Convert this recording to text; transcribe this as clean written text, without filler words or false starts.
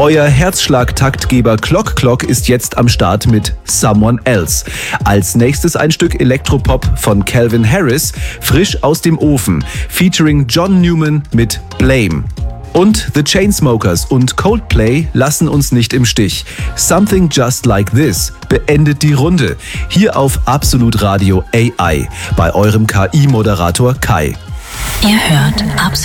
Euer Herzschlag-Taktgeber Clock Clock ist jetzt am Start mit Someone Else. Als nächstes ein Stück Elektropop von Calvin Harris, frisch aus dem Ofen, featuring John Newman mit Blame. Und The Chainsmokers und Coldplay lassen uns nicht im Stich. Something Just Like This beendet die Runde. Hier auf Absolut Radio AI bei eurem KI-Moderator Kai. Ihr hört Absolut